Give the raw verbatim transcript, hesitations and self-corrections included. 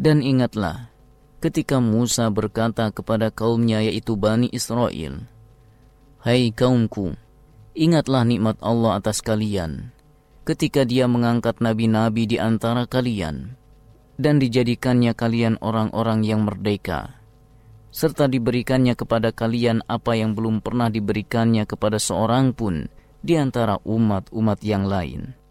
Dan ingatlah ketika Musa berkata kepada kaumnya, yaitu Bani Israel, "Hai kaumku, ingatlah nikmat Allah atas kalian ketika Dia mengangkat nabi-nabi di antara kalian dan dijadikannya kalian orang-orang yang merdeka, serta diberikannya kepada kalian apa yang belum pernah diberikannya kepada seorang pun di antara umat-umat yang lain.